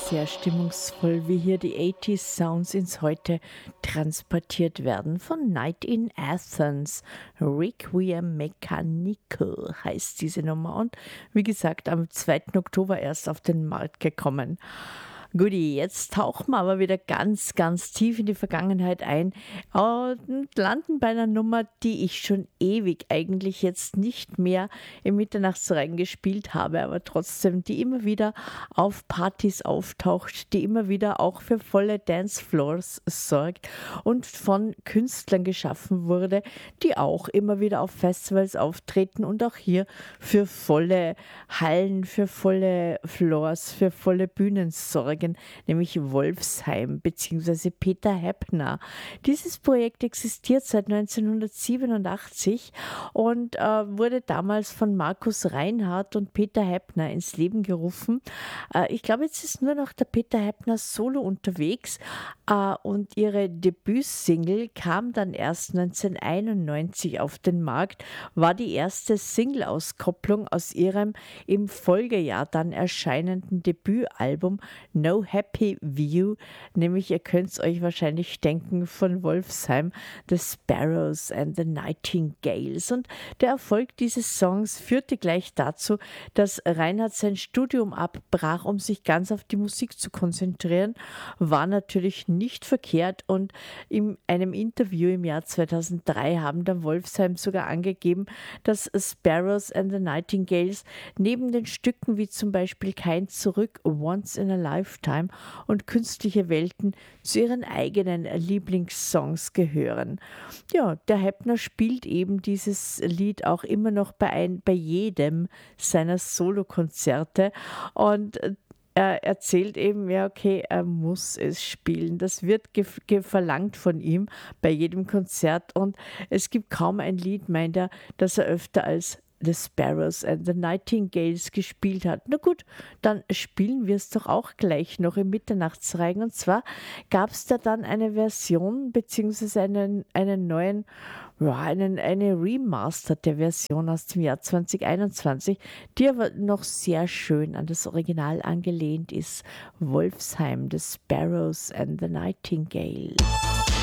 sehr stimmungsvoll, wie hier die 80s Sounds ins Heute transportiert werden von Night in Athens. Requiem Mechanical heißt diese Nummer und wie gesagt am 2. Oktober erst auf den Markt gekommen. Guti, jetzt tauchen wir aber wieder ganz, ganz tief in die Vergangenheit ein und landen bei einer Nummer, die ich schon ewig eigentlich jetzt nicht mehr im Mitternachtsreigen gespielt habe, aber trotzdem, die immer wieder auf Partys auftaucht, die immer wieder auch für volle Dancefloors sorgt und von Künstlern geschaffen wurde, die auch immer wieder auf Festivals auftreten und auch hier für volle Hallen, für volle Floors, für volle Bühnen sorgen, nämlich Wolfsheim bzw. Peter Heppner. Dieses Projekt existiert seit 1987 und wurde damals von Markus Reinhardt und Peter Heppner ins Leben gerufen. Ich glaube, jetzt ist nur noch der Peter Heppner solo unterwegs und ihre Debütsingle kam dann erst 1991 auf den Markt, war die erste Single-Auskopplung aus ihrem im Folgejahr dann erscheinenden Debütalbum No Happy View, nämlich ihr könnt es euch wahrscheinlich denken von Wolfsheim, The Sparrows and the Nightingales. Und der Erfolg dieses Songs führte gleich dazu, dass Reinhard sein Studium abbrach, um sich ganz auf die Musik zu konzentrieren, war natürlich nicht verkehrt und in einem Interview im Jahr 2003 haben der Wolfsheim sogar angegeben, dass Sparrows and the Nightingales neben den Stücken wie zum Beispiel Kein Zurück, Once in a Lifetime und Künstliche Welten zu ihren eigenen Lieblingssongs gehören. Ja, der Heppner spielt eben dieses Lied auch immer noch bei jedem seiner Solokonzerte und er erzählt eben, ja okay, er muss es spielen. Das wird verlangt von ihm bei jedem Konzert und es gibt kaum ein Lied, meint er, das er öfter als The Sparrows and the Nightingales gespielt hat. Na gut, dann spielen wir es doch auch gleich noch im Mitternachtsreigen. Und zwar gab es da dann eine Version beziehungsweise einen neuen, ja, eine remasterte Version aus dem Jahr 2021, die aber noch sehr schön an das Original angelehnt ist. Wolfsheim, The Sparrows and the Nightingales.